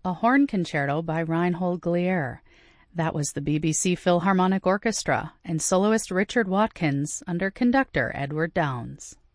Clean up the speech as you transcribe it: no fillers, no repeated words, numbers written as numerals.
a horn concerto by Reinhold Glier. That was the BBC Philharmonic Orchestra and soloist Richard Watkins under conductor Edward Downes.